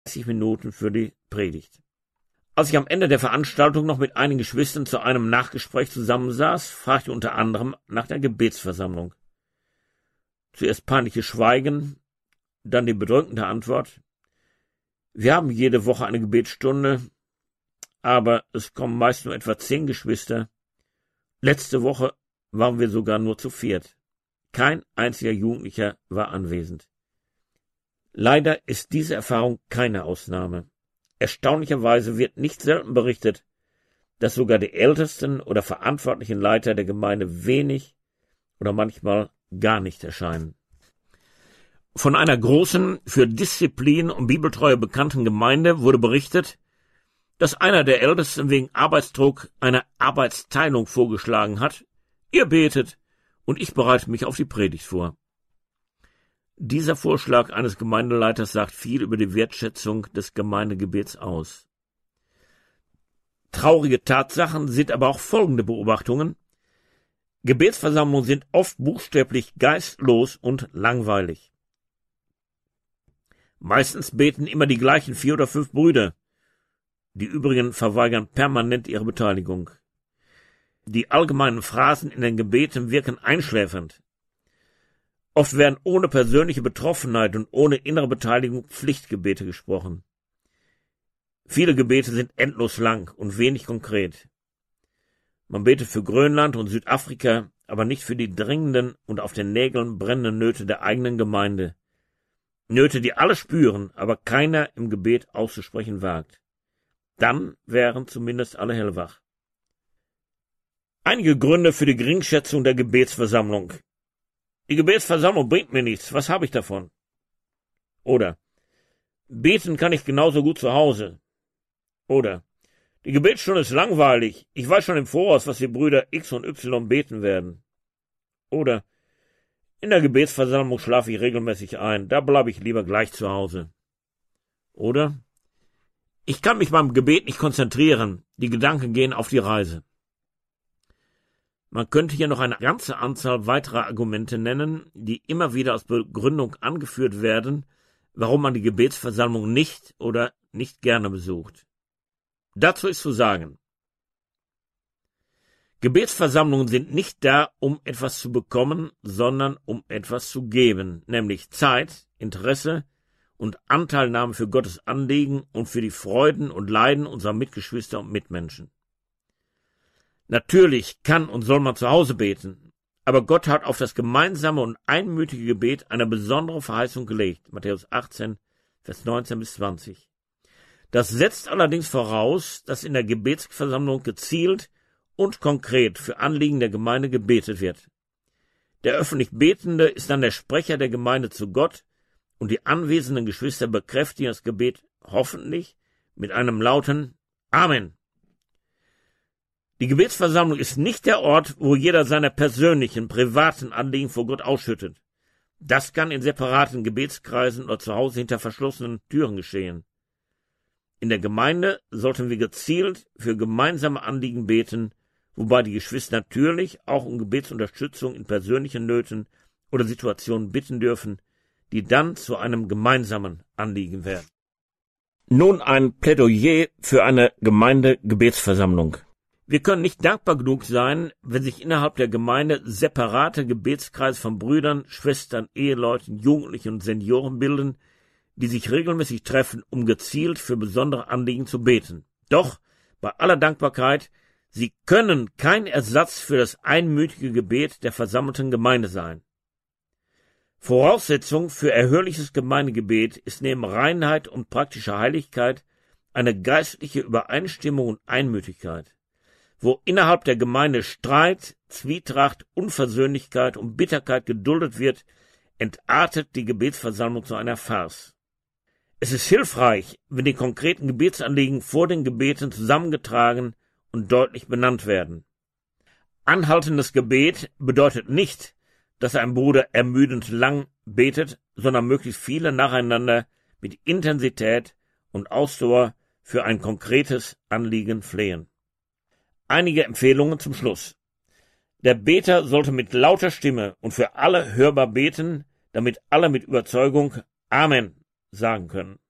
30 Minuten für die Predigt. Als ich am Ende der Veranstaltung noch mit einigen Geschwistern zu einem Nachgespräch zusammensaß, fragte ich unter anderem nach der Gebetsversammlung. Zuerst peinliches Schweigen, dann die bedrückende Antwort: Wir haben jede Woche eine Gebetsstunde, aber es kommen meist nur etwa 10 Geschwister. Letzte Woche waren wir sogar nur zu 4. Kein einziger Jugendlicher war anwesend. Leider ist diese Erfahrung keine Ausnahme. Erstaunlicherweise wird nicht selten berichtet, dass sogar die ältesten oder verantwortlichen Leiter der Gemeinde wenig oder manchmal gar nicht erscheinen. Von einer großen, für Disziplin und Bibeltreue bekannten Gemeinde wurde berichtet, dass einer der Ältesten wegen Arbeitsdruck eine Arbeitsteilung vorgeschlagen hat. Ihr betet und ich bereite mich auf die Predigt vor. Dieser Vorschlag eines Gemeindeleiters sagt viel über die Wertschätzung des Gemeindegebets aus. Traurige Tatsachen sind aber auch folgende Beobachtungen. Gebetsversammlungen sind oft buchstäblich geistlos und langweilig. Meistens beten immer die gleichen 4 oder 5 Brüder. Die übrigen verweigern permanent ihre Beteiligung. Die allgemeinen Phrasen in den Gebeten wirken einschläfernd. Oft werden ohne persönliche Betroffenheit und ohne innere Beteiligung Pflichtgebete gesprochen. Viele Gebete sind endlos lang und wenig konkret. Man betet für Grönland und Südafrika, aber nicht für die dringenden und auf den Nägeln brennenden Nöte der eigenen Gemeinde. Nöte, die alle spüren, aber keiner im Gebet auszusprechen wagt. Dann wären zumindest alle hellwach. Einige Gründe für die Geringschätzung der Gebetsversammlung. Die Gebetsversammlung bringt mir nichts, was habe ich davon? Oder: Beten kann ich genauso gut zu Hause. Oder: Die Gebetsstunde ist langweilig, ich weiß schon im Voraus, was die Brüder X und Y beten werden. Oder: In der Gebetsversammlung schlafe ich regelmäßig ein, da bleibe ich lieber gleich zu Hause. Oder: Ich kann mich beim Gebet nicht konzentrieren, die Gedanken gehen auf die Reise. Man könnte hier noch eine ganze Anzahl weiterer Argumente nennen, die immer wieder als Begründung angeführt werden, warum man die Gebetsversammlung nicht oder nicht gerne besucht. Dazu ist zu sagen: Gebetsversammlungen sind nicht da, um etwas zu bekommen, sondern um etwas zu geben, nämlich Zeit, Interesse und Anteilnahme für Gottes Anliegen und für die Freuden und Leiden unserer Mitgeschwister und Mitmenschen. Natürlich kann und soll man zu Hause beten, aber Gott hat auf das gemeinsame und einmütige Gebet eine besondere Verheißung gelegt, Matthäus 18, Vers 19 bis 20. Das setzt allerdings voraus, dass in der Gebetsversammlung gezielt und konkret für Anliegen der Gemeinde gebetet wird. Der öffentlich Betende ist dann der Sprecher der Gemeinde zu Gott und die anwesenden Geschwister bekräftigen das Gebet hoffentlich mit einem lauten Amen. Die Gebetsversammlung ist nicht der Ort, wo jeder seine persönlichen, privaten Anliegen vor Gott ausschüttet. Das kann in separaten Gebetskreisen oder zu Hause hinter verschlossenen Türen geschehen. In der Gemeinde sollten wir gezielt für gemeinsame Anliegen beten, wobei die Geschwister natürlich auch um Gebetsunterstützung in persönlichen Nöten oder Situationen bitten dürfen, die dann zu einem gemeinsamen Anliegen werden. Nun ein Plädoyer für eine Gemeindegebetsversammlung. Wir können nicht dankbar genug sein, wenn sich innerhalb der Gemeinde separate Gebetskreise von Brüdern, Schwestern, Eheleuten, Jugendlichen und Senioren bilden, die sich regelmäßig treffen, um gezielt für besondere Anliegen zu beten. Doch, bei aller Dankbarkeit, sie können kein Ersatz für das einmütige Gebet der versammelten Gemeinde sein. Voraussetzung für erhörliches Gemeindegebet ist neben Reinheit und praktischer Heiligkeit eine geistliche Übereinstimmung und Einmütigkeit. Wo innerhalb der Gemeinde Streit, Zwietracht, Unversöhnlichkeit und Bitterkeit geduldet wird, entartet die Gebetsversammlung zu einer Farce. Es ist hilfreich, wenn die konkreten Gebetsanliegen vor den Gebeten zusammengetragen und deutlich benannt werden. Anhaltendes Gebet bedeutet nicht, dass ein Bruder ermüdend lang betet, sondern möglichst viele nacheinander mit Intensität und Ausdauer für ein konkretes Anliegen flehen. Einige Empfehlungen zum Schluss. Der Beter sollte mit lauter Stimme und für alle hörbar beten, damit alle mit Überzeugung Amen sagen können.